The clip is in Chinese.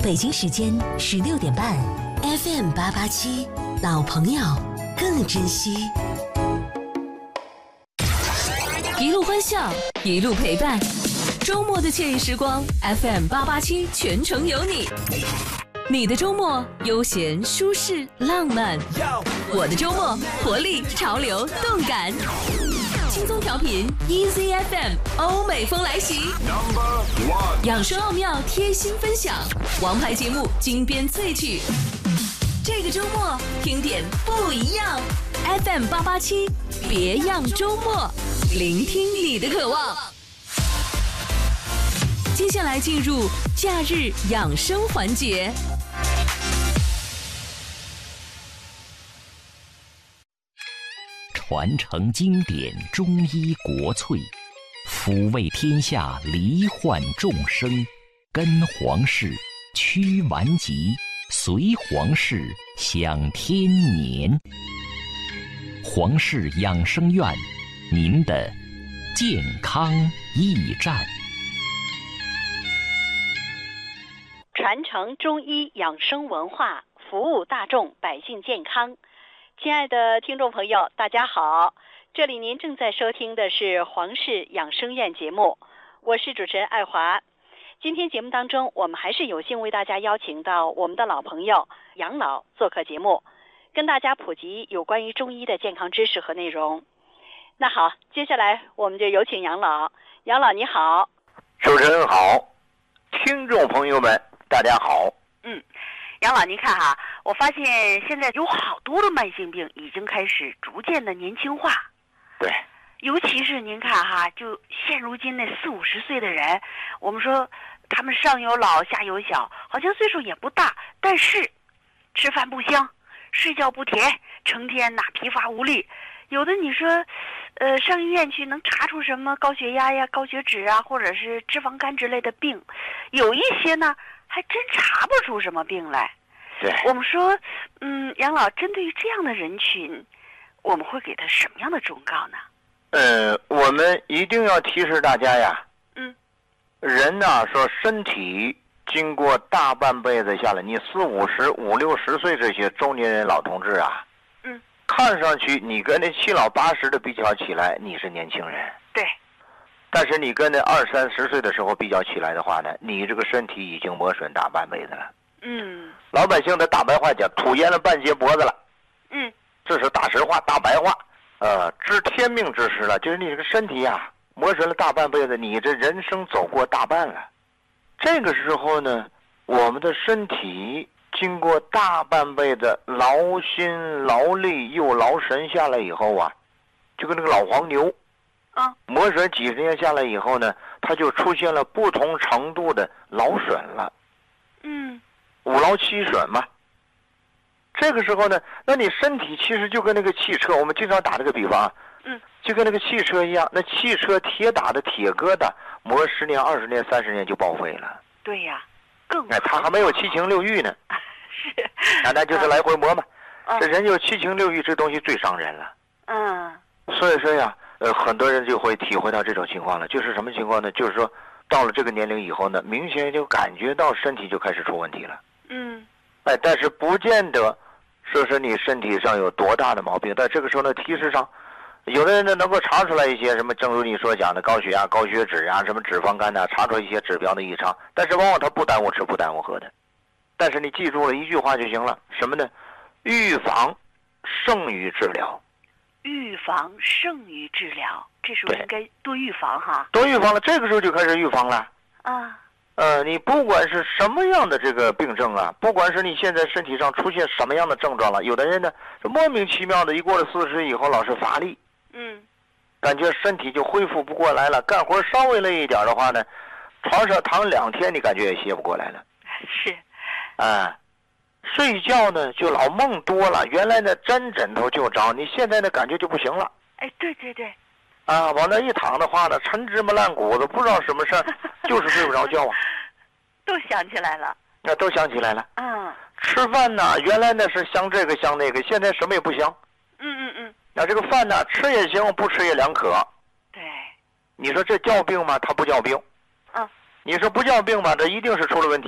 北京时间16:30 FM887，老朋友更珍惜。一路欢笑，一路陪伴，周末的惬意时光 FM887 全程有你。你的周末悠闲舒适浪漫，我的周末活力潮流动感，轻松调频 Easy FM， 欧美风来袭，养生奥妙贴心分享，王牌节目精编萃取。这个周末听点不一样 ，FM887， 别样周末，聆听你的渴望。接下来进入假日养生环节。 传承经典中医国粹，抚慰天下罹患众生，跟皇室驱顽疾，随皇室享天年。皇室养生院，您的健康驿站。 传承中医养生文化，服务大众百姓健康。亲爱的听众朋友，大家好，这里您正在收听的是皇氏养生院节目，我是主持人爱华。今天节目当中，我们还是有幸为大家邀请到我们的老朋友杨老做客节目，跟大家普及有关于中医的健康知识和内容。那好，接下来我们就有请杨老。杨老你好。 主持人好，听众朋友们大家好。 杨老，您看哈，我发现现在有好多的慢性病已经开始逐渐的年轻化。 对， 尤其是您看哈，就现如今那40-50岁的人，我们说他们上有老下有小，好像岁数也不大，但是吃饭不香，睡觉不甜，成天疲乏无力。有的你说上医院去能查出什么高血压呀、高血脂啊，或者是脂肪肝之类的病，有一些呢还真查不出什么病来。 对， 我们说杨老，针对于这样的人群，我们会给他什么样的忠告呢？ 我们一定要提示大家呀，人呢说身体经过大半辈子下来，你40、50、50、60岁这些中年人老同志啊，看上去你跟那70、80的比较起来，你是年轻人。 对。 但是你跟那20、30岁的时候比较起来的话呢，你这个身体已经磨损大半辈子了。老百姓的大白话讲，吐烟了半截脖子了。这是大实话、大白话。知天命之时了，就是你这个身体呀，磨损了大半辈子，你这人生走过大半了。这个时候呢，我们的身体经过大半辈子劳心劳力又劳神下来以后啊，就跟那个老黄牛磨损几十年下来以后呢，它就出现了不同程度的劳损了。五劳七损嘛。这个时候呢，那你身体其实就跟那个汽车，我们经常打这个比方就跟那个汽车一样，那汽车铁打的铁疙瘩磨10年、20年、30年就报废了。 对呀， 它还没有七情六欲呢。 是。 那就是来回磨嘛。这人有七情六欲，这东西最伤人了。所以说呀，很多人就会体会到这种情况了。就是什么情况呢？就是说到了这个年龄以后呢，明显就感觉到身体就开始出问题了。但是不见得说是你身体上有多大的毛病，在这个时候呢，提示上有的人呢能够查出来一些什么，正如你所讲的高血压、高血脂啊，什么脂肪肝啊，查出一些指标的异常，但是往往它不耽误吃不耽误喝的。但是你记住了一句话就行了，什么呢？预防胜于治疗。 预防胜于治疗，这时候应该多预防哈。 多预防了，这个时候就开始预防了。你不管是什么样的这个病症啊，不管是你现在身体上出现什么样的症状了，有的人呢莫名其妙的一过了40以后老是乏力，感觉身体就恢复不过来了，干活稍微累一点的话呢，床上躺2天你感觉也歇不过来了。 是。 睡觉呢就老梦多了，原来呢沾枕头就着，你现在呢感觉就不行了。 对对对。 往那一躺的话呢，陈芝麻烂谷子，不知道什么事儿，就是睡不着觉啊。 都想起来了。 都想起来了。吃饭呢，原来呢是香这个香那个，现在什么也不香。这个饭呢，吃也行，不吃也两可。 对。 你说这叫病吗？它不叫病。你说不叫病吧，这一定是出了问题。